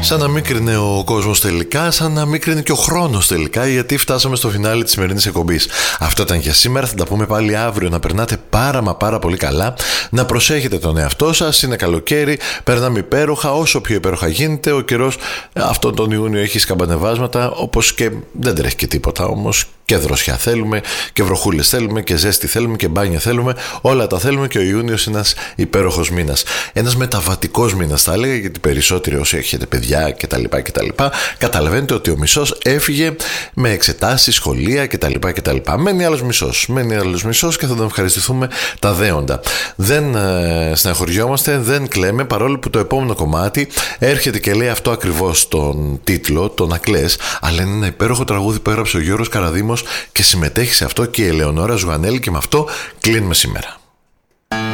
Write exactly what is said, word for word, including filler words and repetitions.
Σαν να μίκρινε ο κόσμος τελικά, σαν να μίκρινε και ο χρόνος τελικά, γιατί φτάσαμε στο φινάλι της σημερινής εκπομπής. Αυτό ήταν για σήμερα, θα τα πούμε πάλι αύριο. Να περνάτε πάρα μα πάρα πολύ καλά, να προσέχετε τον εαυτό σας, είναι καλοκαίρι, περνάμε υπέροχα, όσο πιο υπέροχα γίνεται. Ο καιρός αυτόν τον Ιούνιο έχει σκαμπανεβάσματα, όπως και δεν τρέχει και τίποτα όμως. Και δροσιά θέλουμε, και βροχούλες θέλουμε, και ζέστη θέλουμε, και μπάνια θέλουμε. Όλα τα θέλουμε, και ο Ιούνιος είναι ένας υπέροχος μήνας. Ένας μεταβατικός μήνας θα έλεγα, γιατί περισσότεροι όσοι έχετε παιδιά κτλ. κτλ. Καταλαβαίνετε ότι ο μισός έφυγε με εξετάσεις, σχολεία κτλ. κτλ. Μένει άλλος μισός. Μένει άλλος μισός και θα τον ευχαριστηθούμε τα δέοντα. Δεν ε, στεναχωριόμαστε, δεν κλαίμε, παρόλο που το επόμενο κομμάτι έρχεται και λέει αυτό ακριβώς στον τίτλο, το να κλαις, αλλά είναι ένα υπέροχο τραγούδι που έγραψε ο Γιώργος Καραδήμος και συμμετέχει σε αυτό και η Ελεονόρα Ζουγανέλη, και με αυτό κλείνουμε σήμερα.